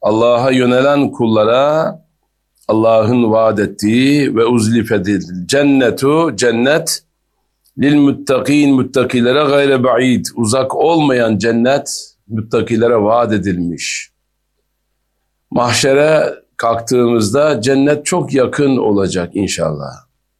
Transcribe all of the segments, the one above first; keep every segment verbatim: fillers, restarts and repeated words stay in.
Allah'a yönelen kullara Allah'ın vaat ettiği ve uzlifedil cennetu cennet lil muttakin muttakilere gayre ba'id uzak olmayan cennet muttakilere vaat edilmiş. Mahşere kalktığımızda cennet çok yakın olacak inşallah.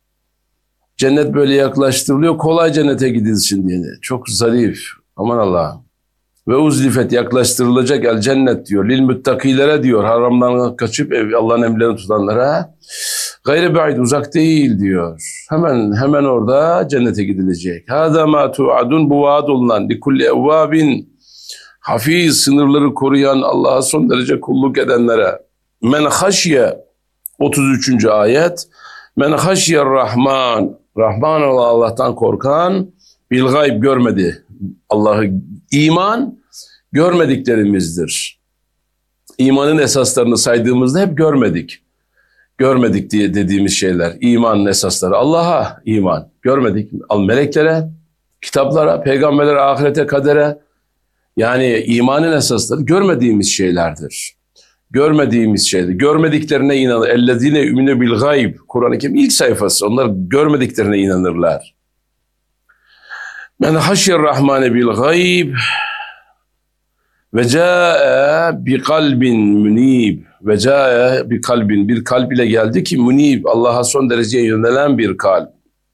Cennet böyle yaklaştırılıyor, kolay cennete gidilsin diye. Çok zarif, aman Allah'ım. Ve uzlifet yaklaştırılacak el cennet diyor. Lil muttakilere diyor, haramdan kaçıp Allah'ın emirlerini tutanlara. Gayre ba'id uzak değil diyor. Hemen hemen orada cennete gidilecek. Hâzâ mâ tu'adun bu vaat olunan likulli evvâbin hafiz sınırları koruyan Allah'a son derece kulluk edenlere. Men haşye otuz üçüncü ayet. Men haşyer rahman Rahman olan Allah'tan korkan bil gayb görmedi. Allah'ı iman görmediklerimizdir. İmanın esaslarını saydığımızda hep görmedik. Görmedik diye dediğimiz şeyler. İmanın esasları. Allah'a iman. Görmedik. Meleklere, kitaplara, peygamberlere, ahirete, kadere. Yani imanın esasları görmediğimiz şeylerdir. Görmediğimiz şeyler. Görmediklerine inanır. Ellezine yu'minu bil gayb. Kur'an-ı Kerim ilk sayfası. Onlar görmediklerine inanırlar. Men haşyer rahmane bil gayb ve ca'e bi kalbin münib ve ca'e bi kalbin bir kalp ile geldi ki münib Allah'a son derece yönelen bir kalp.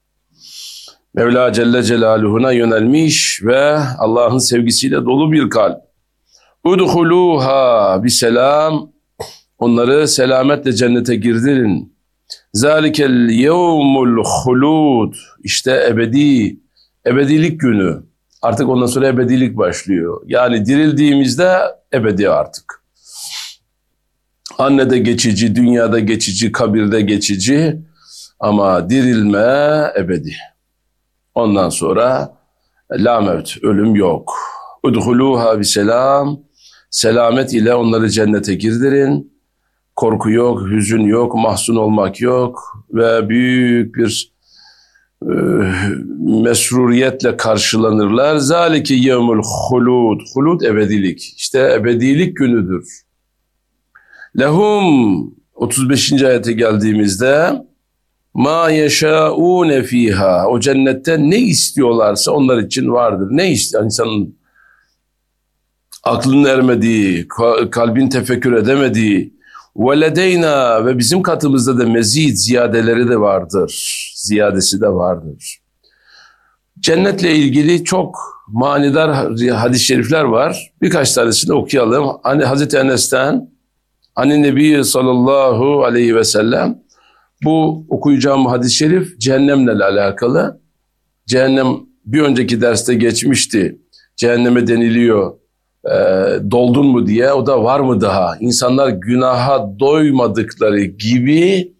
Mevla Celle Celaluhu'na yönelmiş ve Allah'ın sevgisiyle dolu bir kalp. Udhuluha bi selam onları selametle cennete girdirin. Zalikel yevmul hulud işte ebedi ebedilik günü. Artık ondan sonra ebedilik başlıyor. Yani dirildiğimizde ebedi artık. Annede geçici, dünyada geçici, kabirde geçici ama dirilme ebedi. Ondan sonra la mevt, ölüm yok. Udhuluha biselam, selamet ile onları cennete girdirin. Korku yok, hüzün yok, mahzun olmak yok ve büyük bir e, mesruriyetle karşılanırlar. Zalike yevmul hulud, hulud ebedilik. İşte ebedilik günüdür. Lehum otuz beşinci ayete geldiğimizde ma yeşaune fiha o cennette ne istiyorlarsa onlar için vardır. Ne istiyor insanın aklının ermediği, kalbin tefekkür edemediği ve ledeyna ve bizim katımızda da mezid ziyadeleri de vardır. Ziyadesi de vardır. Cennetle ilgili çok manidar hadis-i şerifler var. Birkaç tanesini okuyalım. Hani Hazreti Enes'ten Hani Nebi sallallahu aleyhi ve sellem bu okuyacağım hadis-i şerif cehennemle alakalı. Cehennem bir önceki derste geçmişti. Cehenneme deniliyor. E, doldun mu diye. O da var mı daha? İnsanlar günaha doymadıkları gibi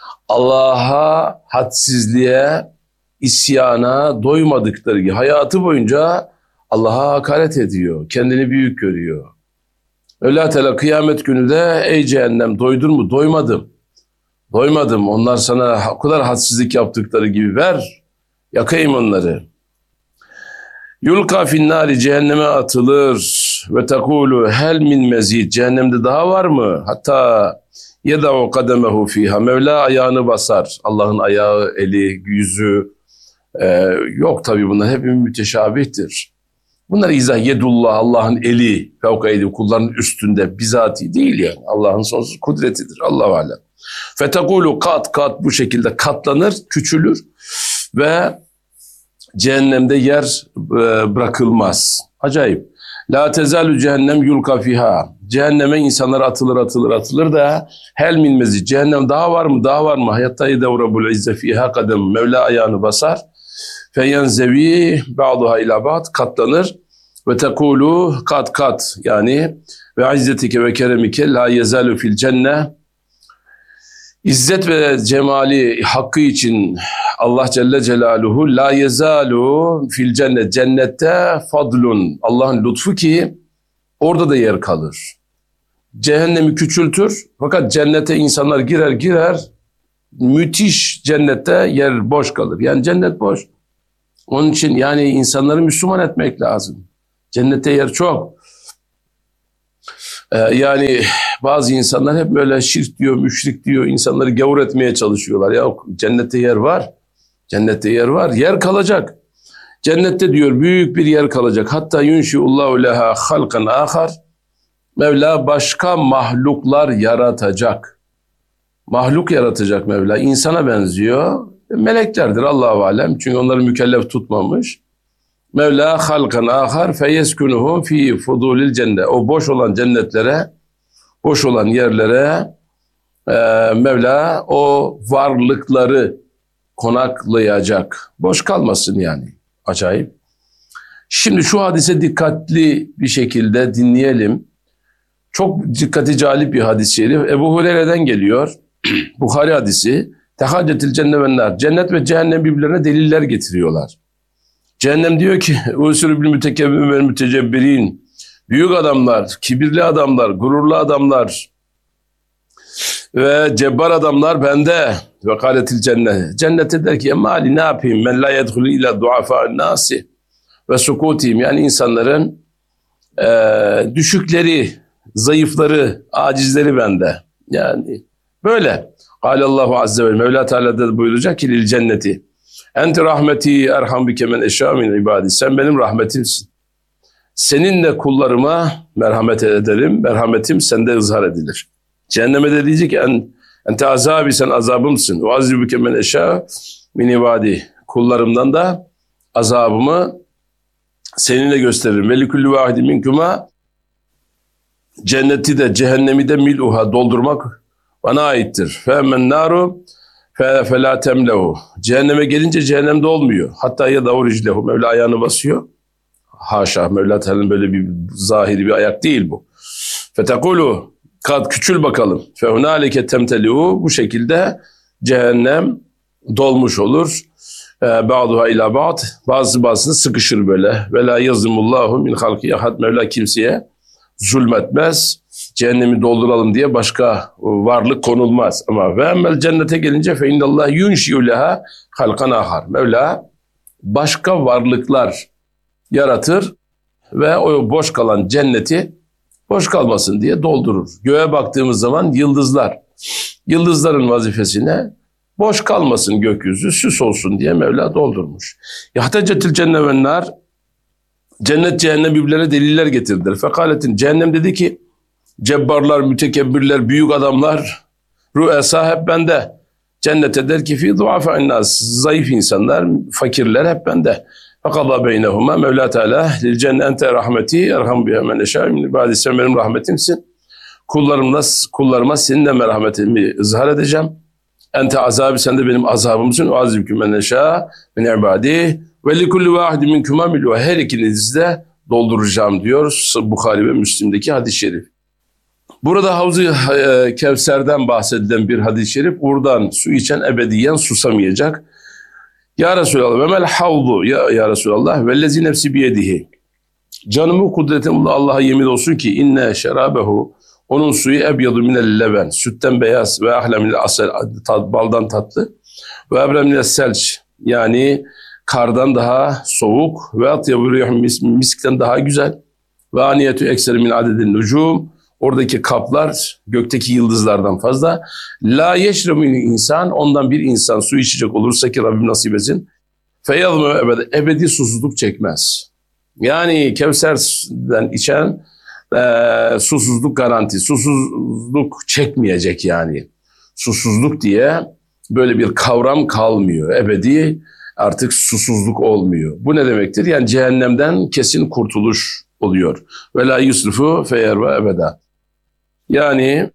Allah'a hadsizliğe, isyana doymadıkları gibi hayatı boyunca Allah'a hakaret ediyor. Kendini büyük görüyor. Öyle Teala kıyamet günü de ey cehennem doydun mu? Doymadım. Doymadım. Onlar sana o kadar hadsizlik yaptıkları gibi ver. Yakayım onları. Yulka finnari cehenneme atılır ve tekulu hel min mezid cehennemde daha var mı? Hatta yeda'u kademehu fiha Mevla ayağını basar. Allah'ın ayağı, eli, yüzü e, yok tabii bunlar hep müteşabihtir. Bunlar izah yedullah Allah'ın eli fevka eli kulların üstünde bizatihi değil yani. Allah'ın sonsuz kudretidir. Allahu alem. Fetekulu kat kat bu şekilde katlanır, küçülür ve cehennemde yer bırakılmaz. Acayip. La tezalu cehennem yulka fiha. Cehenneme insanlar atılır atılır atılır da hel min mezid. Cehennem daha var mı? Daha var mı? Hayatta yedevrebul izze fiha kadem. Mevla ayağını basar. Feyenzevi ba'duha ila ba'd katlanır ve tekulu kat kat yani ve izzetike ve keremike la yezalu fil cenne. İzzet ve cemali hakkı için Allah Celle Celaluhu la yezalu fil cennet cennette fadlun Allah'ın lütfu ki orada da yer kalır. Cehennemi küçültür fakat cennete insanlar girer girer müthiş cennette yer boş kalır. Yani cennet boş. Onun için yani insanları Müslüman etmek lazım. Cennette yer çok. Ee, yani bazı insanlar hep böyle şirk diyor, müşrik diyor, insanları gavur etmeye çalışıyorlar. Ya cennette yer var, cennette yer var, yer kalacak. Cennette diyor büyük bir yer kalacak. Hatta yunşiullahu leha halkan ahar. Mevla başka mahluklar yaratacak. Mahluk yaratacak Mevla. İnsana benziyor. Meleklerdir Allahu alem. Çünkü onları mükellef tutmamış. Mevla halkan ahar feyeskunuhum fi fudulil cennet. O boş olan cennetlere, boş olan yerlere e, Mevla o varlıkları konaklayacak. Boş kalmasın yani. Acayip. Şimdi şu hadise dikkatli bir şekilde dinleyelim. Çok dikkati calip bir hadis-i şerif. Ebu Hureyre'den geliyor. Bukhari hadisi. Tehaccetil cennet ve nar. Cennet ve cehennem birbirlerine deliller getiriyorlar. Cehennem diyor ki usulü bil mütekebbir ve mütecebbirin. Büyük adamlar, kibirli adamlar, gururlu adamlar ve cebbar adamlar bende. Ve kâletil cennet. Cennete der ki mali ne yapayım? Men la yedhulü ila duafa'ın nasi ve sukutihim. Yani insanların e, düşükleri, zayıfları, acizleri bende. Yani böyle. Allahu azze ve Mevla Teala da buyuracak ki lil cenneti. Ente rahmeti erham bike men eşâ min ibâdi. Sen benim rahmetimsin. Seninle kullarıma merhamet ederim. Merhametim sende ızhar edilir. Cehenneme de diyecek ki en, ente azabi sen azabımsın. Ve azzi bike men eşâ min ibâdi. Kullarımdan da azabımı seninle gösteririm. Ve likulli vahidi minkuma cenneti de cehennemi de mil'uha doldurmak bana aittir. Fe'men naru fe la temlehu. Cehenneme gelince cehennemde olmuyor. Hatta ya da orijlehu. Mevla ayağını basıyor. Haşa. Mevla Teala'nın böyle bir zahiri bir ayak değil bu. Fetekulu. Kad küçül bakalım. Fehunalike temtelihu. Bu şekilde cehennem dolmuş olur. Ba'duha ila ba'd. Bazı bazısını sıkışır böyle. Ve la yazimullahu min halki ahad. Mevla kimseye zulmetmez. Cehennemi dolduralım diye başka varlık konulmaz. Ama ve emmel cennete gelince fe indallah yunşi'u leha halkan ahar. Mevla başka varlıklar yaratır ve o boş kalan cenneti boş kalmasın diye doldurur. Göğe baktığımız zaman yıldızlar. Yıldızların vazifesine boş kalmasın gökyüzü, süs olsun diye Mevla doldurmuş. Yahtecetil cennet ve nar. Cennet cehennem birbirlerine deliller getirdiler. Fekaletin cehennem dedi ki cebbarlar, mütekebbirler, büyük adamlar, rü'esa hep bende. Cennete der ki fi duafa'in nas. Zayıf insanlar, fakirler hep bende. Fakada beynehuma Mevla Teala lil cennet ente rahmeti erham biha men eşâ min ibâdi. Sen benim rahmetimsin. Kullarımla, kullarıma senin de merhametimi ızhar edeceğim. Ente azabi sen de benim azabımsın. O azibkü men eşâ min ibâdi. Ve likulli vâhidi minkuma milû. Her ikinizi de dolduracağım diyor Bukhari ve Müslim'deki hadis-i şerif. Burada Havz-ı e, Kevser'den bahsedilen bir hadis-i şerif. Oradan su içen ebediyen susamayacak. Ya Resulallah ve mel havzu ya, ya Resulallah vellezi nefsi biyedihi. Canımı kudretim Allah'a yemin olsun ki inne şerabehu onun suyu ebyadu minel leben. Sütten beyaz ve ahle minel asel baldan tatlı. Ve ebre minel selç yani kardan daha soğuk ve atyabu rihum miskten daha güzel. Ve aniyetü ekser min adedin nucum. Oradaki kaplar gökteki yıldızlardan fazla. La yeşremin insan ondan bir insan su içecek olursa ki Rabbim nasip etsin. Feyadmü ebedi, ebedi susuzluk çekmez. Yani Kevser'den içen e, susuzluk garanti. Susuzluk çekmeyecek yani. Susuzluk diye böyle bir kavram kalmıyor. Ebedi artık susuzluk olmuyor. Bu ne demektir? Yani cehennemden kesin kurtuluş oluyor. Ve la yusrifu feyerve ebeda. Yani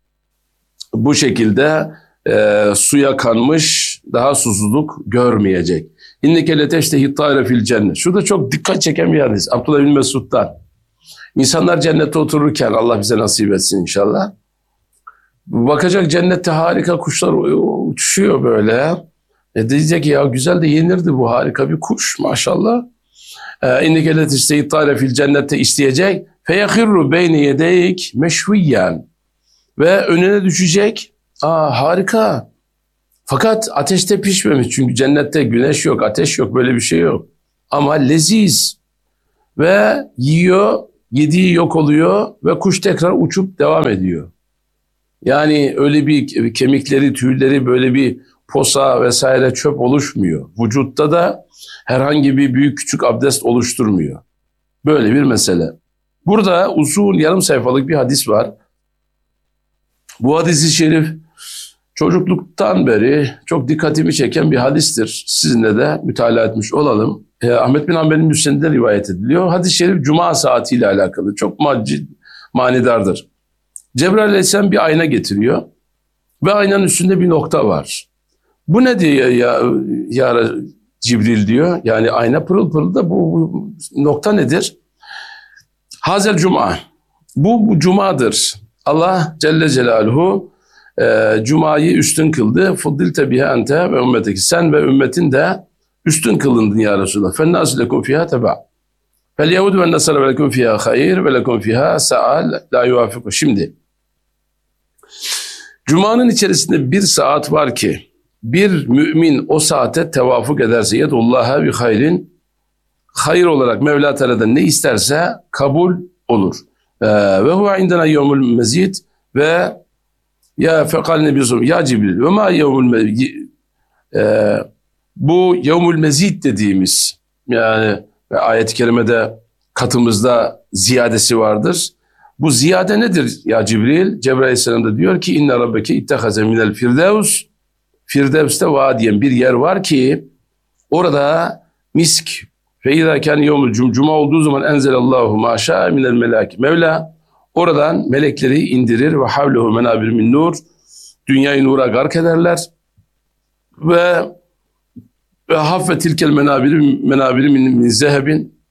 bu şekilde e, suya kanmış daha susuzluk görmeyecek. İnneke leteştehi tâire fil cennet. Şurada çok dikkat çeken bir hadis. Abdullah bin Mesud'dan. İnsanlar cennette otururken Allah bize nasip etsin inşallah. Bakacak cennette harika kuşlar uçuşuyor böyle. E diyecek ya güzel de yenirdi bu harika bir kuş maşallah. İnneke leteştehi tâire fil cennette isteyecek. Feyahirru beyne yedeyk meşviyen. Ve önüne düşecek. Aa harika. Fakat ateşte pişmemiş. Çünkü cennette güneş yok, ateş yok, böyle bir şey yok. Ama leziz. Ve yiyor, yediği yok oluyor ve kuş tekrar uçup devam ediyor. Yani öyle bir kemikleri, tüyleri, böyle bir posa vesaire çöp oluşmuyor. Vücutta da herhangi bir büyük küçük abdest oluşturmuyor. Böyle bir mesele. Burada uzun yarım sayfalık bir hadis var. Bu hadis-i şerif çocukluktan beri çok dikkatimi çeken bir hadistir. Sizinle de mütalaa etmiş olalım. Eh, Ahmet bin Hanbel'in müsnedinde rivayet ediliyor. Hadis-i şerif cuma saatiyle alakalı. Çok macid, manidardır. Cebrail aleyhisselam bir ayna getiriyor. Ve aynanın üstünde bir nokta var. Bu ne diyor ya, ya, ya Cibril diyor. Yani ayna pırıl pırıl da bu, bu nokta nedir? Hazel cuma. Bu, bu cumadır. Allah Celle Celaluhu e, cumayı üstün kıldı. Fuddilte biha ente ve ümmeteki. Sen ve ümmetin de üstün kılındın ya Resulallah. Fennâsü lekum fîhâ tebâ. Fel yehudu ve nasara ve lekum fîhâ hayır ve lekum fîhâ sa'al la yuvafiku. Şimdi Cuma'nın içerisinde bir saat var ki bir mümin o saate tevafuk ederse yedullaha bi hayrin, hayır olarak Mevla Teala'dan ne isterse kabul olur. Ee, ve huve indena yevmul mezid ve ya fekal nebiyusum ya Cibril ve ma yevmul mezid, ee, bu yevmul mezid dediğimiz, yani ayet-i kerimede katımızda ziyadesi vardır. Bu ziyade nedir ya Cibril? Cebrail aleyhisselam da diyor ki inne rabbeke ittehaze minel firdevs. Firdevs'te vadiyen bir yer var ki orada misk fe izâ kâne yevmul cum cuma olduğu zaman enzelallahu mâ şâ'e minel melâki. Mevla oradan melekleri indirir ve havlehu menâbir min nur. Dünyayı nura gark ederler ve ve haffe tilkel menâbiri menâbiri min, min zehebin.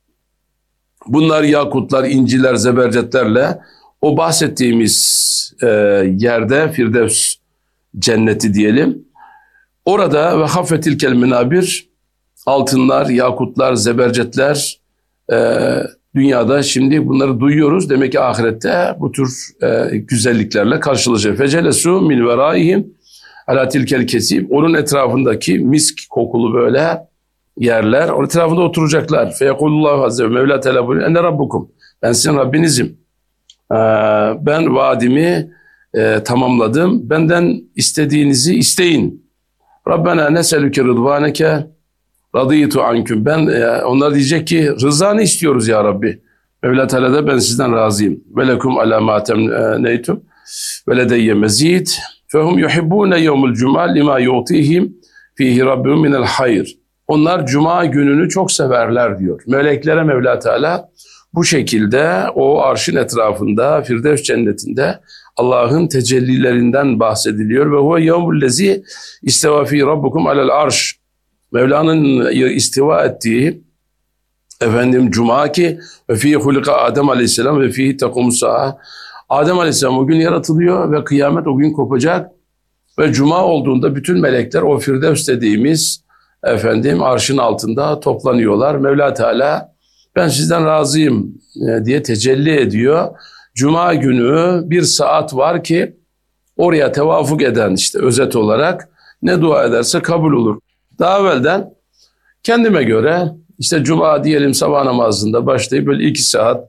Bunlar yakutlar, inciler, zebercetlerle o bahsettiğimiz e, yerde Firdevs cenneti diyelim. Orada ve hafetilkel menabir, altınlar, yakutlar, zebercetler e, dünyada şimdi bunları duyuyoruz. Demek ki ahirette bu tür e, güzelliklerle karşılaşacak. Fecelesu min veraihim ala tilkel kesib. Onun etrafındaki misk kokulu böyle yerler. Onun etrafında oturacaklar. Feyekulullahu azze ve Mevla Teala buyuruyor. Ene rabbukum. Ben sizin Rabbinizim. Ee, ben vaadimi e, tamamladım. Benden istediğinizi isteyin. Rabbena neselüke rıdvaneke radıytu anküm. Ben e, onlar diyecek ki rızanı istiyoruz ya Rabbi. Mevla Teala da ben sizden razıyım. Ve lekum ala ma temneytum ve ledeyye mezid. Fehum yuhibbune yevmul cuma lima yu'tihim fihi rabbim minel hayr. Onlar cuma gününü çok severler diyor. Meleklere Mevla Teala bu şekilde o arşın etrafında Firdevs cennetinde Allah'ın tecellilerinden bahsediliyor. Ve huve yevmullezi isteva fi rabbukum alel arş. Mevla'nın istiva ettiği efendim cuma ki ve fi hulika Adem aleyhisselam ve fi tekum sa'a. Adem aleyhisselam o gün yaratılıyor ve kıyamet o gün kopacak. Ve cuma olduğunda bütün melekler o Firdevs dediğimiz efendim arşın altında toplanıyorlar. Mevla Teala ben sizden razıyım diye tecelli ediyor. Cuma günü bir saat var ki oraya tevafuk eden işte özet olarak ne dua ederse kabul olur. Daha evvelden kendime göre işte cuma diyelim sabah namazında başlayıp böyle iki saat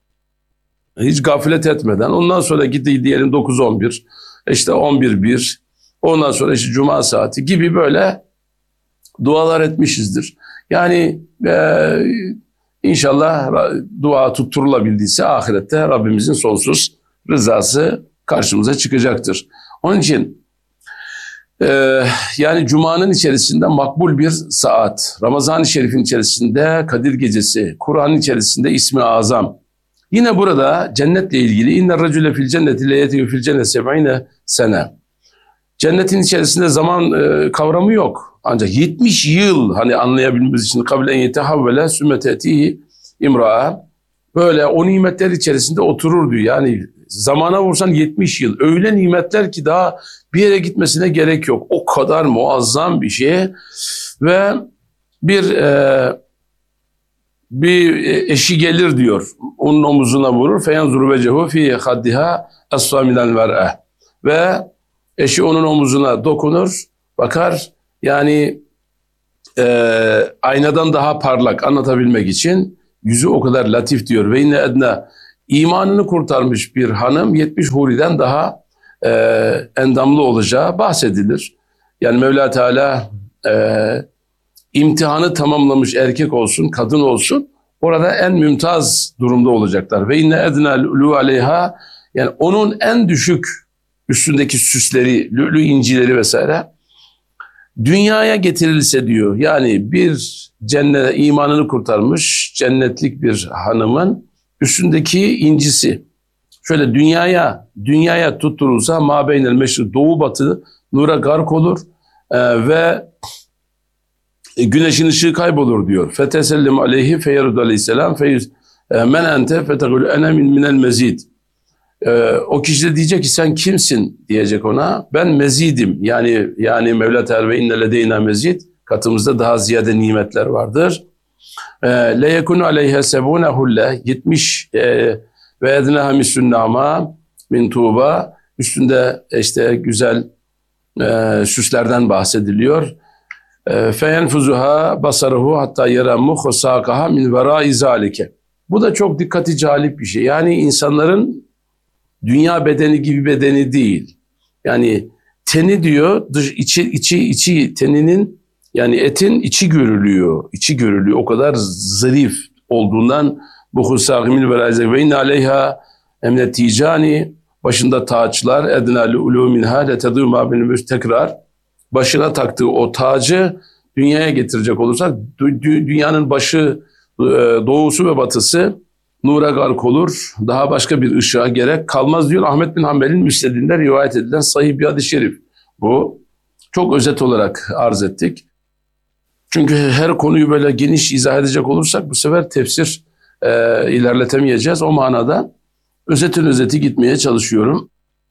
hiç gaflet etmeden ondan sonra gitti diyelim dokuz on bir işte on bir bir ondan sonra işte cuma saati gibi böyle dualar etmişizdir. Yani e, inşallah dua tutturulabildiyse ahirette Rabbimizin sonsuz rızası karşımıza çıkacaktır. Onun için e, yani Cuma'nın içerisinde makbul bir saat, Ramazan-ı Şerif'in içerisinde Kadir Gecesi, Kur'an'ın içerisinde İsmi Azam. Yine burada cennetle ilgili inne racule fil cenneti le yetiyu fil cenneti seb'ine sene. Cennetin içerisinde zaman e, kavramı yok. Ancak yetmiş yıl hani anlayabilmemiz için kablen yetehavvele sümmetetihi imra'a böyle o nimetler içerisinde otururdu. Yani zamana vursan yetmiş yıl. Öyle nimetler ki daha bir yere gitmesine gerek yok. O kadar muazzam bir şey ve bir e, bir eşi gelir diyor. Onun omuzuna vurur. Feyanzuru vecehu fi haddiha as-samilan ver'e. Ve eşi onun omuzuna dokunur, bakar. Yani e, aynadan daha parlak anlatabilmek için yüzü o kadar latif diyor. Ve inne edna, imanını kurtarmış bir hanım yetmiş huriden daha e, endamlı olacağı bahsedilir. Yani Mevla Teala e, imtihanı tamamlamış erkek olsun, kadın olsun, orada en mümtaz durumda olacaklar. Ve inne edna lu aleyha, yani onun en düşük üstündeki süsleri, lülü incileri vesaire dünyaya getirilse diyor. Yani bir cennet imanını kurtarmış cennetlik bir hanımın üstündeki incisi şöyle dünyaya dünyaya tutturulsa ma beynel meşrik, doğu batı nura gark olur ee, ve güneşin ışığı kaybolur diyor. Fetesellim aleyhi feyerud aleyhisselam feyüz men ente fetegul ene min minel mezid. Ee, o kişi de diyecek ki sen kimsin diyecek ona. Ben mezidim. Yani yani Mevla Teala ve inne ledeyna mezid. Katımızda daha ziyade nimetler vardır. Le yekunu aleyhe sebune hulle, yetmiş ve edneha misünnama min tuğba, üstünde işte güzel e, süslerden bahsediliyor. E, feyenfuzuha basaruhu hatta yeramuhu sakaha min verai zalike. Bu da çok dikkati calip bir şey. Yani insanların dünya bedeni gibi bedeni değil. Yani teni diyor, dış, içi, içi, içi teninin, yani etin içi görülüyor. İçi görülüyor. O kadar zarif olduğundan bu husâhimil velâzek ve inne aleyha emnet ticani, başında taçlar, ednâli ulûminhâ letedû mâ benimüz tekrar, başına taktığı o tacı dünyaya getirecek olursak dünyanın başı, doğusu ve batısı nura gark olur. Daha başka bir ışığa gerek kalmaz diyor Ahmet bin Hanbel'in müsnedinde rivayet edilen sahih bir hadis-i şerif. Bu çok özet olarak arz ettik. Çünkü her konuyu böyle geniş izah edecek olursak bu sefer tefsir e, ilerletemeyeceğiz. O manada özetin özeti gitmeye çalışıyorum.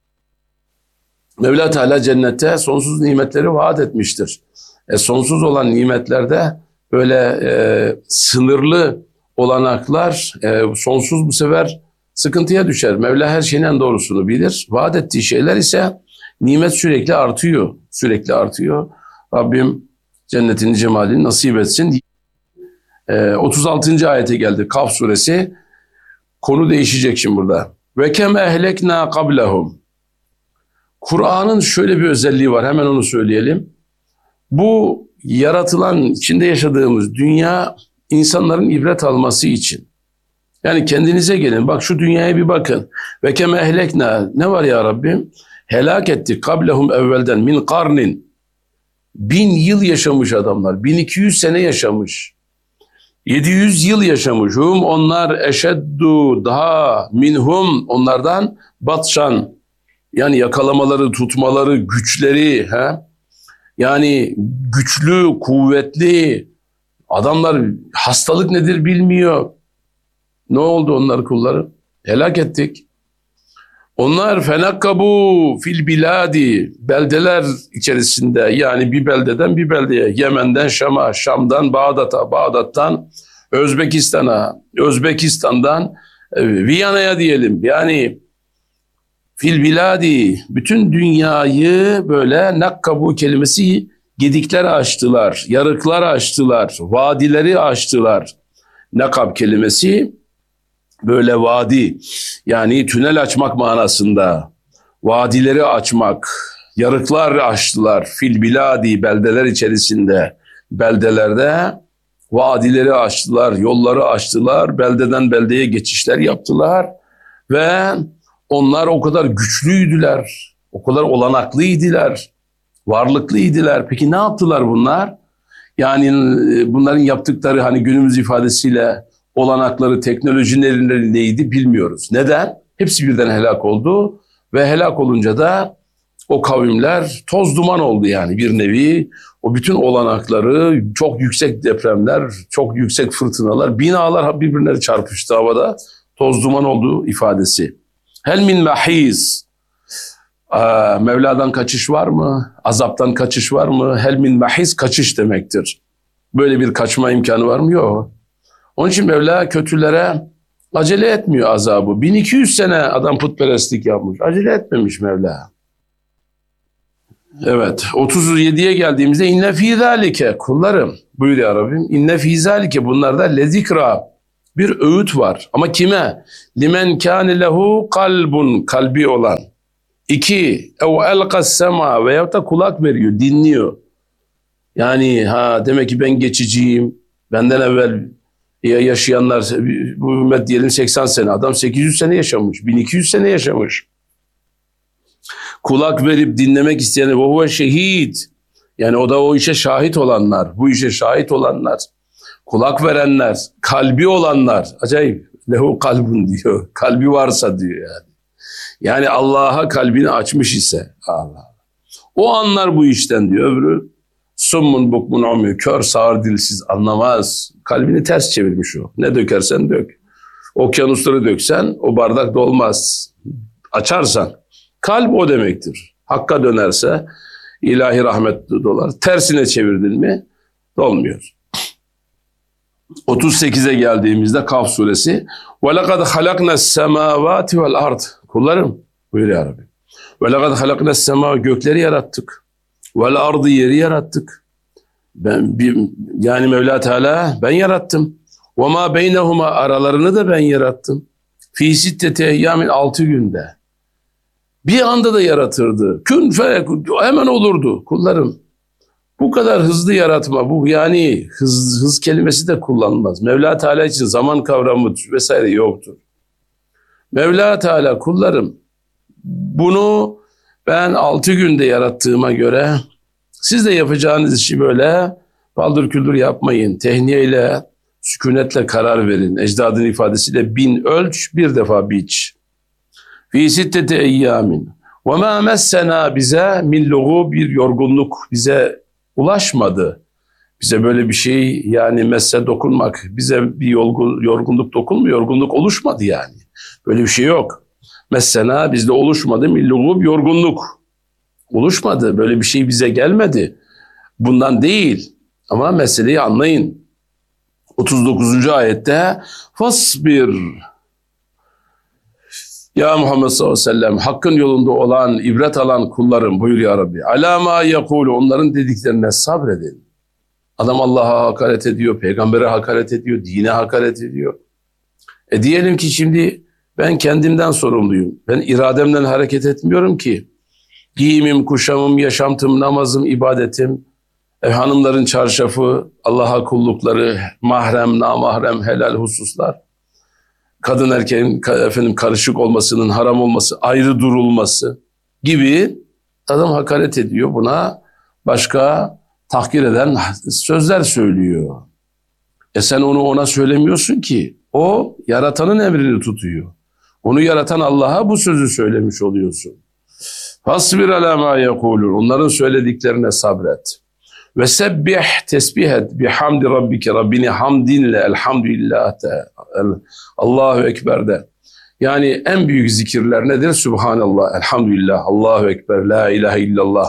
Mevla Teala cennette sonsuz nimetleri vaat etmiştir. E, sonsuz olan nimetlerde böyle e, sınırlı olanaklar e, sonsuz bu sefer sıkıntıya düşer. Mevla her şeyin en doğrusunu bilir. Vaat ettiği şeyler ise nimet sürekli artıyor. Sürekli artıyor. Rabbim cennetini cemalini nasip etsin. E, otuz altıncı ayete geldi Kaf suresi. Konu değişecek şimdi burada. Ve kem ehlekna qablahum. Kur'an'ın şöyle bir özelliği var. Hemen onu söyleyelim. Bu yaratılan, içinde yaşadığımız dünya insanların ibret alması için. Yani kendinize gelin. Bak şu dünyaya bir bakın. Ve kem ehlekna. Ne var ya Rabbim? Helak ettik kablehum evvelden min karnin. Bin yıl yaşamış adamlar. Bin iki yüz sene yaşamış. Yedi yüz yıl yaşamış. Hum onlar eşeddu daha minhum onlardan batşan. Yani yakalamaları, tutmaları, güçleri. He? Yani güçlü, kuvvetli. Adamlar hastalık nedir bilmiyor. Ne oldu onlar kulları? Helak ettik. Onlar fenakkabu fil biladi, beldeler içerisinde, yani bir beldeden bir beldeye, Yemen'den Şam'a, Şam'dan Bağdat'a, Bağdat'tan Özbekistan'a, Özbekistan'dan e, Viyana'ya diyelim. Yani fil biladi, bütün dünyayı böyle nakkabu kelimesi, gedikler açtılar, yarıklar açtılar, vadileri açtılar. Nakab kelimesi böyle vadi, yani tünel açmak manasında. Vadileri açmak, yarıklar açtılar. Fil biladi, beldeler içerisinde, beldelerde vadileri açtılar, yolları açtılar, beldeden beldeye geçişler yaptılar ve onlar o kadar güçlüydüler, o kadar olanaklıydılar, varlıklıydılar. Peki ne yaptılar bunlar? Yani bunların yaptıkları, hani günümüz ifadesiyle olanakları, teknolojinin elindeydi bilmiyoruz. Neden? Hepsi birden helak oldu ve helak olunca da o kavimler toz duman oldu yani bir nevi. O bütün olanakları, çok yüksek depremler, çok yüksek fırtınalar, binalar birbirine çarpıştı havada, toz duman oldu ifadesi. Hel min mahiz. Aa, Mevla'dan kaçış var mı? Azaptan kaçış var mı? Hel min mahiz kaçış demektir. Böyle bir kaçma imkanı var mı? Yok. Onun için Mevla kötülere acele etmiyor azabı. bin iki yüz sene adam putperestlik yapmış. Acele etmemiş Mevla. Evet, otuz yediye geldiğimizde inne fî zâlike, kullarım buyuruyor Rabbim. İnne fî zâlike, bunlarda lezikra, Bir öğüt var. Ama kime? Limen kâne lehu kalbun, kalbi olan. İki, ev elqas sema, veyahut da kulak veriyor, dinliyor. Yani ha demek ki ben geçiciyim. Benden evvel yaşayanlar, bu ümmet diyelim seksen sene. Adam sekiz yüz sene yaşamış, bin iki yüz sene yaşamış. Kulak verip dinlemek isteyen ve huve şehit. Yani o da o işe şahit olanlar, bu işe şahit olanlar, kulak verenler, kalbi olanlar. Acayip. Lehu kalbun diyor. Kalbi varsa diyor yani. Yani Allah'a kalbini açmış ise Allah. O anlar bu işten diyor. Öbürü summun bukmun umyu, kör sağır dilsiz, anlamaz. Kalbini ters çevirmiş o. Ne dökersen dök. Okyanusları döksen o bardak dolmaz. Açarsan kalp o demektir. Hakka dönerse ilahi rahmet dolar. Tersine çevirdin mi dolmuyor. otuz sekize geldiğimizde Kaf suresi وَلَقَدْ خَلَقْنَا السَّمَاوَاتِ وَالْاَرْضِ Kullarım buyur ya Rabbi. وَلَقَدْ خَلَقْنَا السَّمَاوَ Gökleri yarattık. وَالْاَرْضِ Yeri yarattık. Ben, bir, yani Mevla Teala ben yarattım. وَمَا بَيْنَهُمَا Aralarını da ben yarattım. فِي سِتَّةِ اَيَّامٍ Altı günde. Bir anda da yaratırdı. Kün feyekun hemen olurdu kullarım. Bu kadar hızlı yaratma, bu yani hız, hız kelimesi de kullanılmaz. Mevla Teala için zaman kavramı vesaire yoktur. Mevla Teala kullarım bunu ben altı günde yarattığıma göre siz de yapacağınız işi böyle baldır küldür yapmayın. Tehniyeyle, sükunetle karar verin. Ecdadın ifadesiyle bin ölç, bir defa biç. Fî sitteti eyyâmin. Ve mâ messena bize min luğû bir yorgunluk bize ulaşmadı. Bize böyle bir şey yani messe dokunmak, bize bir yorgun, yorgunluk dokunmuyor, yorgunluk oluşmadı yani. Böyle bir şey yok. Messena bizde oluşmadı, min luğû yorgunluk oluşmadı. Böyle bir şey bize gelmedi. Bundan değil ama meseleyi anlayın. otuz dokuzuncu ayette fasbir ya Muhammed sallallahu aleyhi ve sellem hakkın yolunda olan, ibret alan kullarım buyur ya Rabbi. Alâ mâ yekûlû onların dediklerine sabredin. Adam Allah'a hakaret ediyor, peygambere hakaret ediyor, dine hakaret ediyor. E diyelim ki şimdi ben kendimden sorumluyum. Ben irademden hareket etmiyorum ki. Giyimim, kuşamım, yaşantım, namazım, ibadetim, e, hanımların çarşafı, Allah'a kullukları, mahrem, namahrem, helal hususlar. Kadın erkeğin efendim karışık olmasının haram olması, ayrı durulması gibi adam hakaret ediyor. Buna başka tahkir eden sözler söylüyor. E sen onu ona söylemiyorsun ki. O yaratanın emrini tutuyor. Onu yaratan Allah'a bu sözü söylemiş oluyorsun. Fasbir ala ma yekulun. Onların söylediklerine sabret. Ve sebbih tesbih et bihamdi rabbike Rabbini hamdinle elhamdülillah Allahu Ekber de. Yani en büyük zikirler nedir? Subhanallah, elhamdülillah, Allahu Ekber, la ilahe illallah.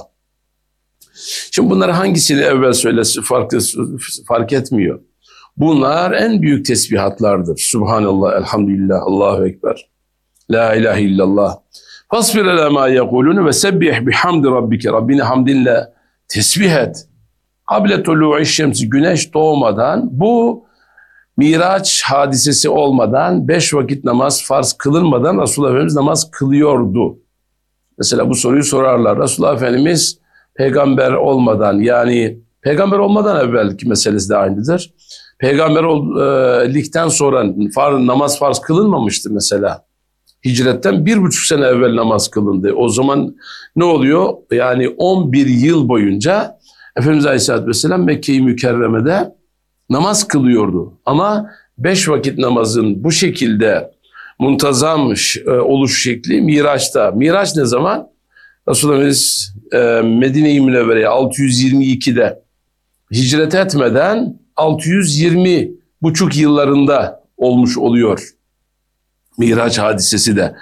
Şimdi bunları hangisini evvel söylesi fark, fark etmiyor. Bunlar en büyük tesbihatlardır. Subhanallah, elhamdülillah, Allahu Ekber, la ilahe illallah. Fasbir ala ma yekulun ve sebbih bihamdi rabbike Rabbini hamdinle tesbih et. Kable tulu'i şemsi güneş doğmadan bu Miraç hadisesi olmadan beş vakit namaz farz kılınmadan Resulullah Efendimiz namaz kılıyordu. Mesela bu soruyu sorarlar. Resulullah Efendimiz peygamber olmadan yani peygamber olmadan evvelki meselesi de aynıdır. Peygamberlikten sonra farz, namaz farz kılınmamıştı mesela. Hicretten bir buçuk sene evvel namaz kılındı. O zaman ne oluyor? Yani on bir yıl boyunca Efendimiz Aleyhisselatü Vesselam Mekke-i Mükerreme'de namaz kılıyordu. Ama beş vakit namazın bu şekilde muntazam oluş şekli Miraç'ta. Miraç ne zaman? Resulullah Efendimiz Medine-i Münevvere'ye altı yüz yirmi ikide hicret etmeden altı yüz yirmi buçuk yıllarında olmuş oluyor. Miraç hadisesi de.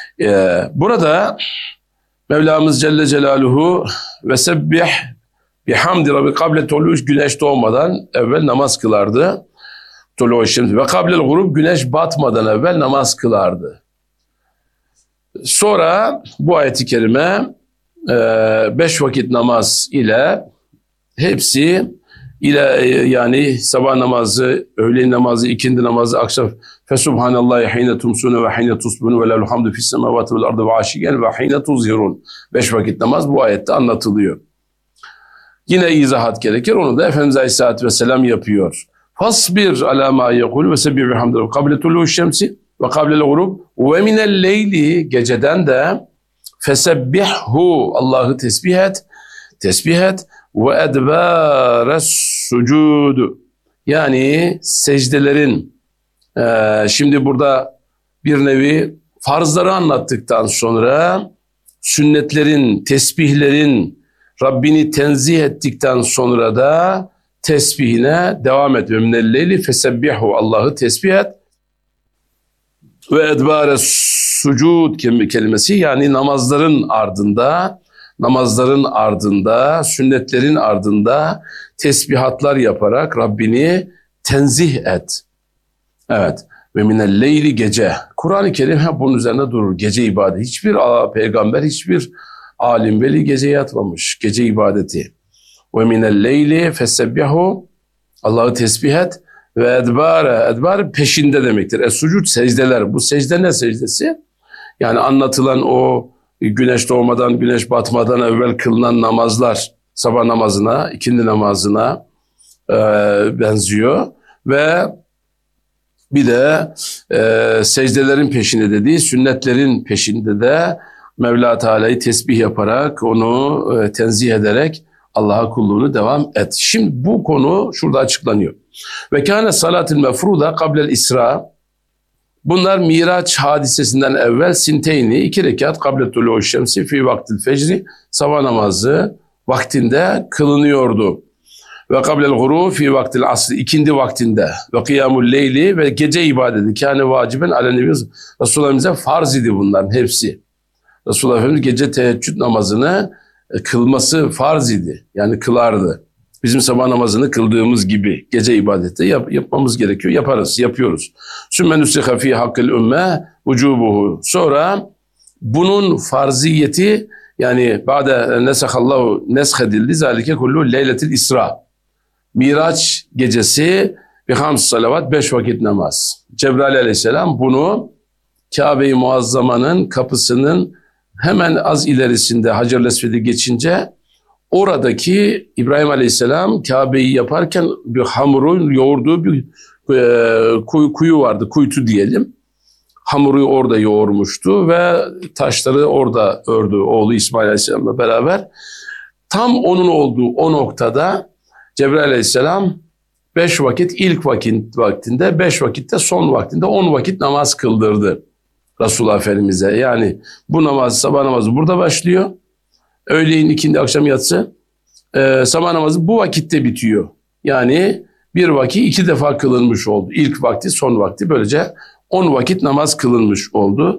Burada Mevlamız Celle Celaluhu ve sebbih bihamdi rabbi kable tuluş güneş doğmadan evvel namaz kılardı. Tuluş şems ve kablel gurub güneş batmadan evvel namaz kılardı. Sonra bu ayet-i kerime beş vakit namaz ile hepsi ile yani sabah namazı, öğle namazı, ikindi namazı, akşam fesubhanallahi hine tumsune ve hine tusbunu ve lehul hamdu fis semavati vel ardı ve aşigen ve hine tuzhirun. Beş vakit namaz bu ayette anlatılıyor. Yine izahat gerekir. Onu da Efendimiz Aleyhisselatü Vesselam yapıyor. Fasbir ala ma yekul ve sebbih bihamdihi kable tulu'u şemsi ve kablel gurub ve minel leyli, geceden de fesebbihhu, Allah'ı tesbih et, tesbih et ve edbâres sucudu, yani secdelerin, e, şimdi burada bir nevi farzları anlattıktan sonra sünnetlerin, tesbihlerin, Rabbini tenzih ettikten sonra da tesbihine devam et. Ve minelleyli fesebbihu, Allah'ı tesbih et. Ve edbâre sucud kelimesi, yani namazların ardında, namazların ardında, sünnetlerin ardında tesbihatlar yaparak Rabbini tenzih et. Evet. Ve minelleyli, gece. Kur'an-ı Kerim hep bunun üzerine durur. Gece ibadeti. Hiçbir peygamber, hiçbir alim veli gece yatmamış. Gece ibadeti. Ve minelleyli fesebbihu, Allah'ı tesbih et. Ve edbare, edbare peşinde demektir. Es-sucud, secdeler. Bu secde ne secdesi? Yani anlatılan o güneş doğmadan, güneş batmadan evvel kılınan namazlar, sabah namazına, ikindi namazına e, benziyor. Ve bir de e, secdelerin peşinde dediği, sünnetlerin peşinde de Mevla Teala'yı tesbih yaparak, onu e, tenzih ederek Allah'a kulluğunu devam et. Şimdi bu konu şurada açıklanıyor. Ve kâne salatil mefruda kablel isra. Bunlar Miraç hadisesinden evvel sinteyni, iki rekat kable tulu'u şemsi fi vaktil fecri, sabah namazı vaktinde kılınıyordu. Ve kablel gurub fi vaktil asri, ikindi vaktinde. Ve kıyamul leyli, ve gece ibadeti kâne vaciben ale nebi Resulullah'ımıza farz idi bunların hepsi. Resulullah Efendimiz gece teheccüd namazını kılması farz idi. Yani kılardı. Bizim sabah namazını kıldığımız gibi gece ibadeti yap, yapmamız gerekiyor. Yaparız, yapıyoruz. Sümme nusiha fi hakkil ümme vücubuhu. Sonra bunun farziyeti, yani ba'de nesahallahu neshedildi zalike kullu leyletil isra. Miraç gecesi bir hams salavat, beş vakit namaz. Cebrail aleyhisselam bunu Kabe-i Muazzama'nın kapısının hemen az ilerisinde Hacer-ül Esved'i geçince, oradaki İbrahim Aleyhisselam Kabe'yi yaparken bir hamurun yoğurduğu bir e, kuyu, kuyu vardı, kuytu diyelim. Hamuru orada yoğurmuştu ve taşları orada ördü oğlu İsmail Aleyhisselam'la beraber. Tam onun olduğu o noktada Cebrail Aleyhisselam beş vakit ilk vakit vaktinde, beş vakitte son vaktinde on vakit namaz kıldırdı Resulullah Efendimiz'e. Yani bu namaz, sabah namazı burada başlıyor. Öğleyin, ikindi, akşam yatsı. Ee, sabah namazı bu vakitte bitiyor. Yani bir vakit iki defa kılınmış oldu. İlk vakti, son vakti, böylece on vakit namaz kılınmış oldu.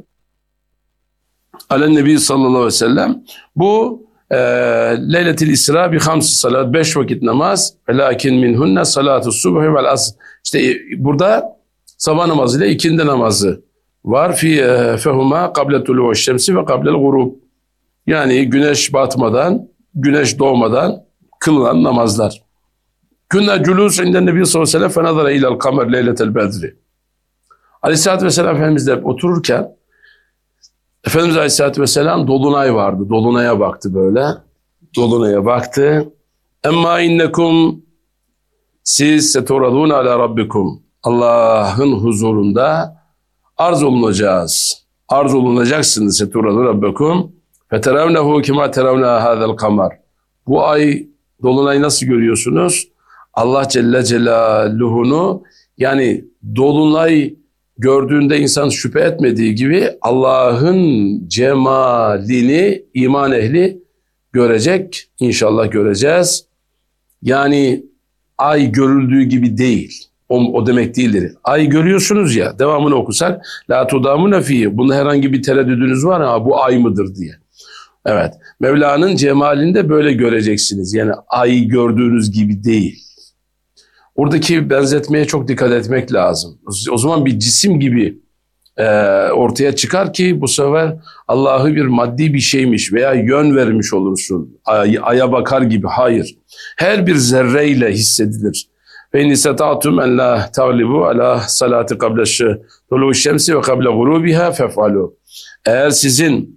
Alen Nebi sallallahu aleyhi ve sellem. Bu e, Leyletil İsra bi hamsi salat, beş vakit namaz. Lakin minhunne salatu subhi vel asr. İşte e, burada sabah namazı ile ikindi namazı var. Fi e, fehuma kable tulu'u şemsi ve kablel gurub. Yani güneş batmadan, güneş doğmadan kılınan namazlar. Künne culus inden Nebi sallallahu aleyhi ve sellem fenazara ilal kamer leyletel bedri. Aleyhisselatü vesselam Efendimiz de otururken Efendimiz Aleyhisselatü vesselam dolunay vardı. Dolunaya baktı böyle. Dolunaya baktı. Emma innekum, siz seturadun ala rabbikum. Allah'ın huzurunda arz olunacağız. Arz olunacaksınız. Seturadun rabbikum. Feteravnehu kima teravna hadel kamer. Bu ay dolunayı nasıl görüyorsunuz? Allah Celle Celaluhu'nu, yani dolunay gördüğünde insan şüphe etmediği gibi Allah'ın cemalini iman ehli görecek. İnşallah göreceğiz. Yani ay görüldüğü gibi değil. O, o demek değildir. Ay görüyorsunuz ya, devamını okusak. La tudamune fi. Bunda herhangi bir tereddüdünüz var ya, bu ay mıdır diye. Evet. Mevla'nın cemalinde böyle göreceksiniz. Yani ay gördüğünüz gibi değil. Oradaki benzetmeye çok dikkat etmek lazım. O zaman bir cisim gibi e, ortaya çıkar ki bu sefer Allah'ı bir maddi bir şeymiş veya yön vermiş olursun. Ay, aya bakar gibi. Hayır. Her bir zerreyle hissedilir. Ve in istata'tum en la taglibu ala salati qabla tulu'i şemsi ve qabla gurubiha fef'alu. Eğer sizin